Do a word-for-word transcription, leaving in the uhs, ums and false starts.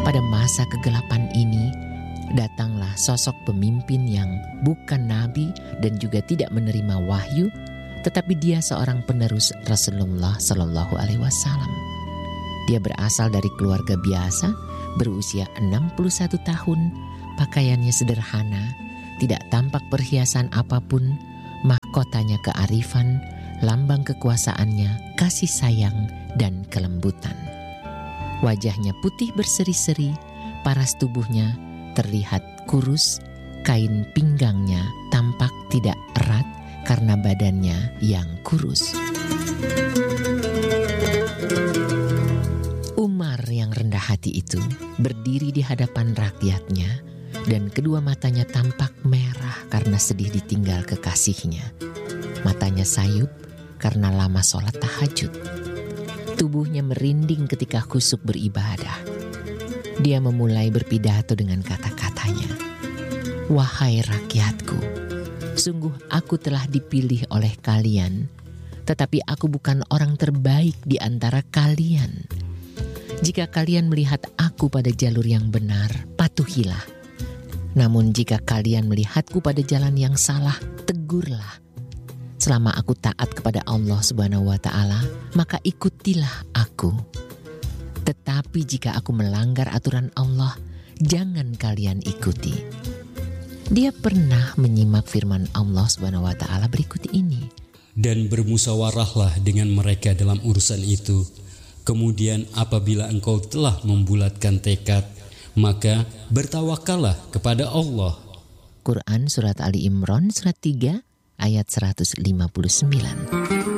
Pada masa kegelapan ini, datanglah sosok pemimpin yang bukan nabi dan juga tidak menerima wahyu, tetapi dia seorang penerus Rasulullah Shallallahu Alaihi Wasallam. Dia berasal dari keluarga biasa, berusia enam puluh satu tahun, pakaiannya sederhana, tidak tampak perhiasan apapun, mahkotanya kearifan, lambang kekuasaannya kasih sayang dan kelembutan. Wajahnya putih berseri-seri, paras tubuhnya terlihat kurus, kain pinggangnya tampak tidak erat karena badannya yang kurus. Umar yang rendah hati itu berdiri di hadapan rakyatnya dan kedua matanya tampak merah karena sedih ditinggal kekasihnya. Matanya sayup karena lama sholat tahajud. Tubuhnya merinding ketika khusyuk beribadah. Dia memulai berpidato dengan kata-katanya. Wahai rakyatku, sungguh aku telah dipilih oleh kalian, tetapi aku bukan orang terbaik di antara kalian. Jika kalian melihat aku pada jalur yang benar, patuhilah. Namun jika kalian melihatku pada jalan yang salah, tegurlah. Selama aku taat kepada Allah Subhanahu wa Ta'ala, maka ikutilah aku. Tetapi jika aku melanggar aturan Allah, jangan kalian ikuti. Dia pernah menyimak firman Allah Subhanahu wa Ta'ala berikut ini. Dan bermusyawarahlah dengan mereka dalam urusan itu. Kemudian apabila engkau telah membulatkan tekad, maka bertawakallah kepada Allah. Quran Surat Ali Imran Surat tiga ayat seratus lima puluh sembilan.